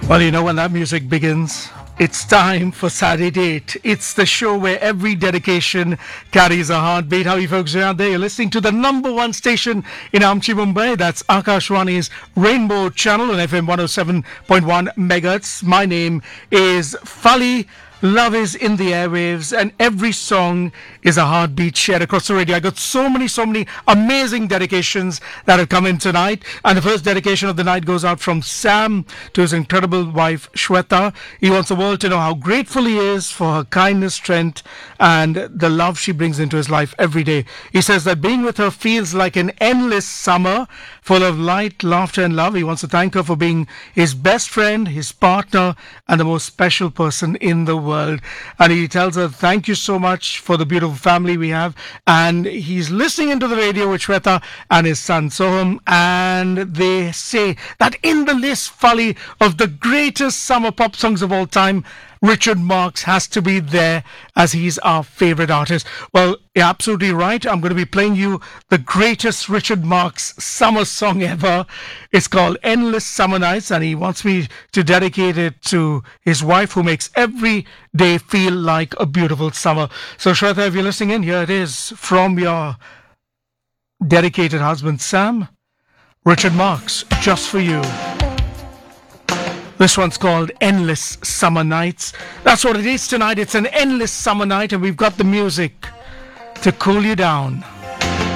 Well, you know, when that music begins, it's time for Saturday Date. It's the show where every dedication carries a heartbeat. How are you folks doing out there? You're listening to the number one station in Amchi, Mumbai. That's Akashwani's Rainbow Channel on FM 107.1 megahertz. My name is Fali. Love is in the airwaves, and every song is a heartbeat shared across the radio. I got so many amazing dedications that have come in tonight. And the first dedication of the night goes out from Sam to his incredible wife, Shweta. He wants the world to know how grateful he is for her kindness, strength, and the love she brings into his life every day. He says that being with her feels like an endless summer full of light, laughter, and love. He wants to thank her for being his best friend, his partner, and the most special person in the world. And he tells her, thank you so much for the beautiful family we have. And he's listening into the radio with Shweta and his son Soham. And they say that in the list, Fali, of the greatest summer pop songs of all time, Richard Marx has to be there as he's our favorite artist. Well, you're absolutely right. I'm going to be playing you the greatest Richard Marx summer song ever. It's called Endless Summer Nights, and he wants me to dedicate it to his wife, who makes every day feel like a beautiful summer. So, Shweta, if you're listening in, here it is from your dedicated husband, Sam. Richard Marx, just for you. This one's called Endless Summer Nights. That's what it is tonight. It's an endless summer night, and we've got the music to cool you down.